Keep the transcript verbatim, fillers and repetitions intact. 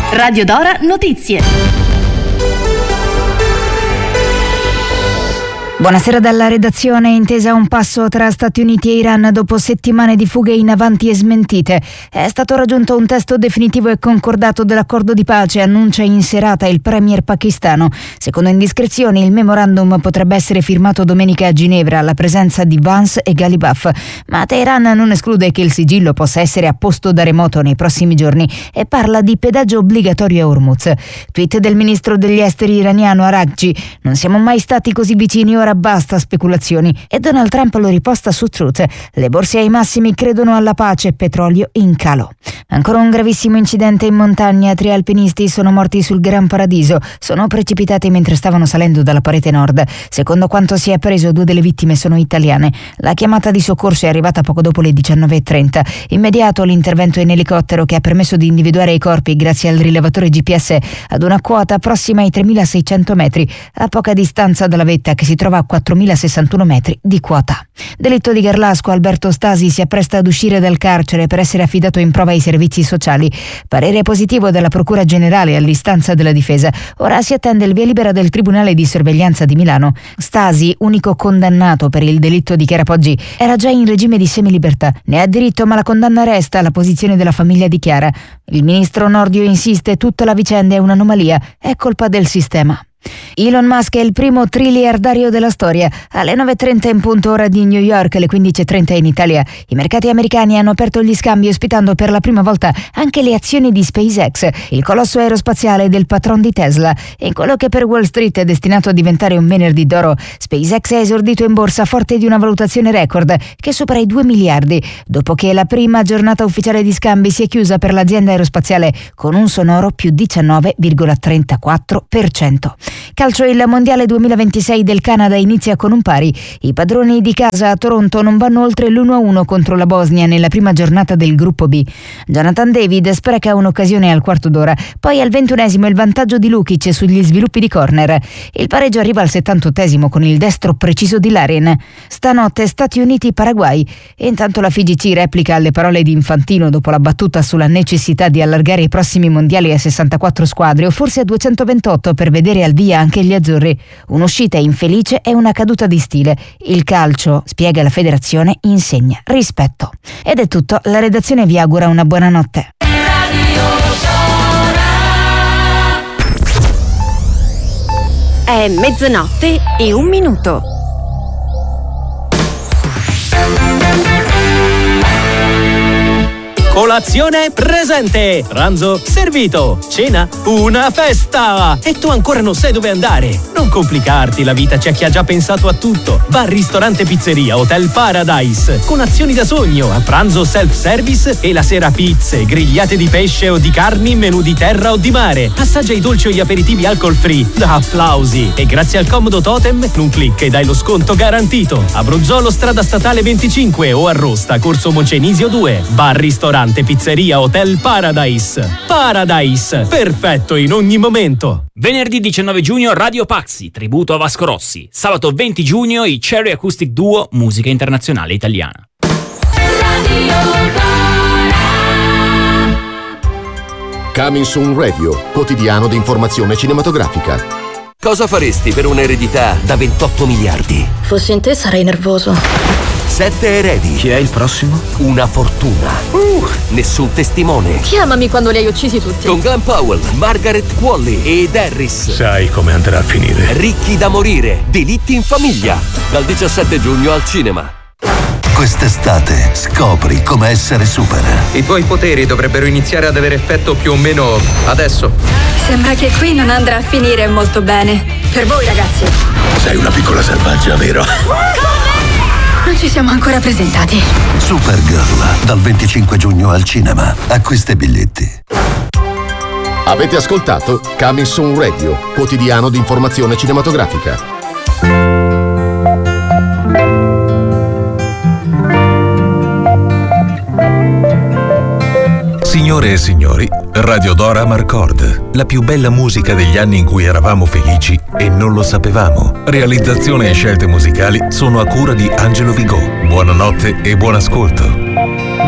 Radio Dora Notizie. Buonasera dalla redazione. Intesa a un passo tra Stati Uniti e Iran dopo settimane di fughe in avanti e smentite. È stato raggiunto un testo definitivo e concordato dell'accordo di pace, annuncia in serata il premier pakistano. Secondo indiscrezioni, il memorandum potrebbe essere firmato domenica a Ginevra alla presenza di Vance e Ghalibaf, ma Teheran non esclude che il sigillo possa essere apposto da remoto nei prossimi giorni e parla di pedaggio obbligatorio a Hormuz. Tweet del ministro degli esteri iraniano Araghchi: non siamo mai stati così vicini, ora basta speculazioni. E Donald Trump lo riposta su Truth: le borse ai massimi credono alla pace, petrolio in calo. Ancora un gravissimo incidente in montagna, tre alpinisti sono morti sul Gran Paradiso, sono precipitati mentre stavano salendo dalla parete nord. Secondo quanto si è appreso, due delle vittime sono italiane. La chiamata di soccorso è arrivata poco dopo le diciannove e trenta. Immediato l'intervento in elicottero che ha permesso di individuare i corpi grazie al rilevatore G P S ad una quota prossima ai tremilaseicento metri, a poca distanza dalla vetta che si trova a quattromilasessantuno metri di quota. Delitto di Garlasco, Alberto Stasi si appresta ad uscire dal carcere per essere affidato in prova ai servizi sociali. Parere positivo della Procura Generale all'istanza della difesa. Ora si attende il via libera del Tribunale di Sorveglianza di Milano. Stasi, unico condannato per il delitto di Chiara Poggi, era già in regime di semilibertà. Ne ha diritto, ma la condanna resta alla posizione della famiglia di Chiara. Il ministro Nordio insiste: tutta la vicenda è un'anomalia, è colpa del sistema. Elon Musk è il primo triliardario della storia. Alle nove e trenta in punto ora di New York, alle quindici e trenta in Italia, i mercati americani hanno aperto gli scambi ospitando per la prima volta anche le azioni di SpaceX, il colosso aerospaziale del patron di Tesla. In quello che per Wall Street è destinato a diventare un venerdì d'oro, SpaceX è esordito in borsa forte di una valutazione record che supera i due miliardi, dopo che la prima giornata ufficiale di scambi si è chiusa per l'azienda aerospaziale con un sonoro più diciannove virgola trentaquattro per cento. Calcio, il mondiale duemilaventisei del Canada inizia con un pari. I padroni di casa a Toronto non vanno oltre l'uno a uno contro la Bosnia nella prima giornata del gruppo B. Jonathan David spreca un'occasione al quarto d'ora, poi al ventunesimo il vantaggio di Lukic sugli sviluppi di corner. Il pareggio arriva al settantottesimo con il destro preciso di Larin. Stanotte Stati Uniti-Paraguay. E intanto la Fiji replica alle parole di Infantino dopo la battuta sulla necessità di allargare i prossimi mondiali a sessantaquattro squadre o forse a duecentoventotto per vedere al via anche gli azzurri. Un'uscita infelice è una caduta di stile. Il calcio, spiega la federazione, insegna rispetto. Ed è tutto, la redazione vi augura una buona notte. È mezzanotte e un minuto. Colazione presente, pranzo servito, cena una festa e tu ancora non sai dove andare. Non complicarti la vita, c'è chi ha già pensato a tutto. Bar, ristorante, pizzeria, Hotel Paradise con azioni da sogno, a pranzo self-service e la sera pizze, grigliate di pesce o di carni, menù di terra o di mare. Assaggia i dolci o gli aperitivi alcol free da applausi e grazie al comodo totem un click e dai lo sconto garantito. A Bruzzolo, strada statale venticinque o a Rosta, corso Mocenisio due. Bar, ristorante, pizzeria, Hotel Paradise. Paradise, perfetto in ogni momento. Venerdì diciannove giugno Radio Paxi, tributo a Vasco Rossi. Sabato venti giugno i Cherry Acoustic Duo, musica internazionale italiana. Coming Soon Radio, quotidiano di informazione cinematografica. Cosa faresti per un'eredità da ventotto miliardi? Fossi in te sarei nervoso. Sette eredi. Chi è il prossimo? Una fortuna. Uh, nessun testimone. Chiamami quando li hai uccisi tutti. Con Glenn Powell, Margaret Qualley ed Harris. Sai come andrà a finire. Ricchi da morire. Delitti in famiglia. Dal diciassette giugno al cinema. Quest'estate scopri come essere super. I tuoi poteri dovrebbero iniziare ad avere effetto più o meno adesso. Sembra che qui non andrà a finire molto bene. Per voi, ragazzi. Sei una piccola selvaggia, vero? Non ci siamo ancora presentati. Supergirl, dal venticinque giugno al cinema. Acquista i biglietti. Avete ascoltato Coming Soon Radio, quotidiano di informazione cinematografica. Signore e signori, Radio Dora Marcord, la più bella musica degli anni in cui eravamo felici e non lo sapevamo. Realizzazione e scelte musicali sono a cura di Angelo Vigò. Buonanotte e buon ascolto.